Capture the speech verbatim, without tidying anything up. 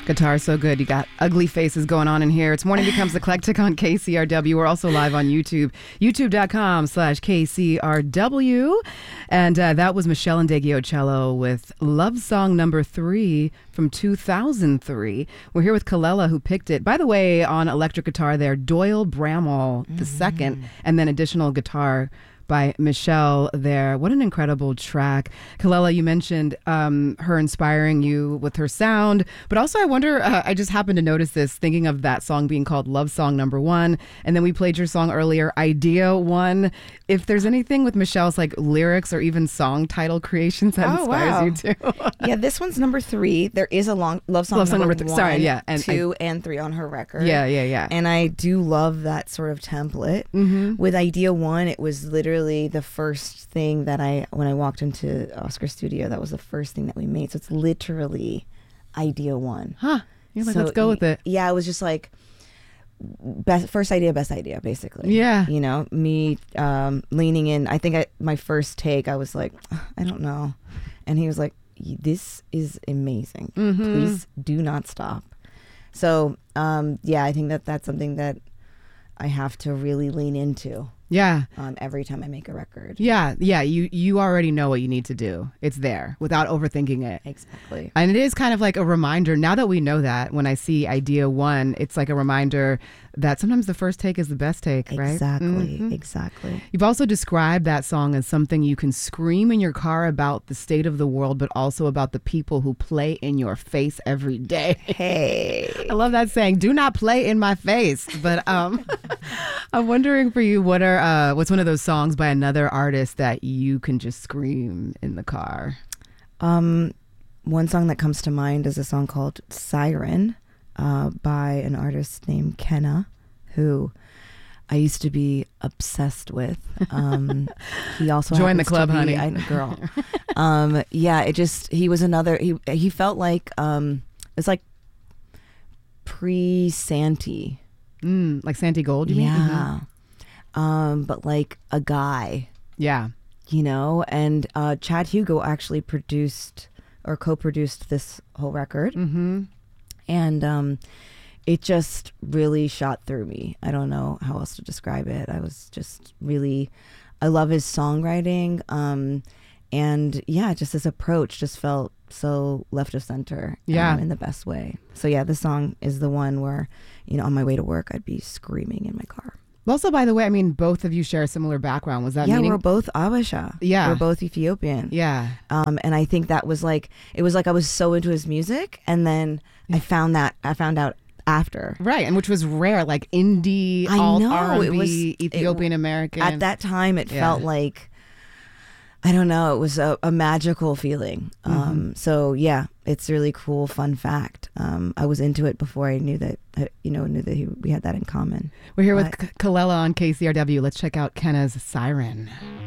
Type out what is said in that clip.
Guitar so good. You got ugly faces going on in here. It's Morning Becomes Eclectic on K C R W. We're also live on YouTube, youtube.com slash KCRW. And uh, that was Michelle Ndegeocello with Love Song Number Three from two thousand three. We're here with Kelela, who picked it. By the way, on electric guitar there, Doyle Bramall the mm-hmm. second, and then additional guitar by Michelle there. What an incredible track. Kelela, you mentioned um, her inspiring you with her sound, but also I wonder, uh, I just happened to notice this, thinking of that song being called Love Song Number One, and then we played your song earlier, Idea One. If there's anything with Michelle's like lyrics or even song title creations that oh, inspires wow. you too. Yeah, this one's number three. There is a long Love Song, Love song number, number th- one, sorry, yeah, and two, I, and three on her record. Yeah, yeah, yeah. And I do love that sort of template. Mm-hmm. With Idea One, it was literally the first thing that I, when I walked into Oscar Studio, that was the first thing that we made. So it's literally Idea One. Huh. You're like, so, let's go with it. Yeah, it was just like, best first idea, best idea, basically. Yeah. You know, me um, leaning in. I think I, my first take, I was like, I don't know. And he was like, this is amazing. Mm-hmm. Please do not stop. So, um, yeah, I think that that's something that I have to really lean into. Yeah. Um, every time I make a record. Yeah, yeah. You you already know what you need to do. It's there without overthinking it. Exactly. And it is kind of like a reminder. Now that we know that, when I see Idea One, it's like a reminder that sometimes the first take is the best take, right? Exactly. Mm-hmm. Exactly. You've also described that song as something you can scream in your car about the state of the world, but also about the people who play in your face every day. Hey. I love that saying, do not play in my face. But um, I'm wondering for you, what are uh, what's one of those songs by another artist that you can just scream in the car? Um, one song that comes to mind is a song called Siren uh, by an artist named Kenna, who I used to be obsessed with. Um, he also join the club, be, honey. I, girl. um, yeah, it just he was another. He he felt like um, it's like pre-Santi. Mm, like Santi Gold, you mean? Yeah. Mm-hmm. Um, but like a guy. Yeah. You know, and uh, Chad Hugo actually produced or co-produced this whole record. Mm-hmm. And um, it just really shot through me. I don't know how else to describe it. I was just really, I love his songwriting. Um, and yeah, just his approach just felt so left of center. Yeah. Um, in the best way. So yeah, this song is the one where, you know, on my way to work, I'd be screaming in my car. Also, by the way, I mean, both of you share a similar background. Was that yeah, meaning? we're both Abasha. Yeah. We're both Ethiopian. Yeah. Um, and I think that was like, it was like I was so into his music, and then I found that, I found out after. Right, and which was rare, like indie, I alt know, R and B, it was- Ethiopian American. At that time, it Yeah. felt like, I don't know, it was a, a magical feeling. Mm-hmm. Um, so yeah, it's really cool, fun fact. Um, I was into it before I knew that, uh, you know, knew that he, we had that in common. We're here with But- K- Kelela on K C R W. Let's check out Kenna's Siren.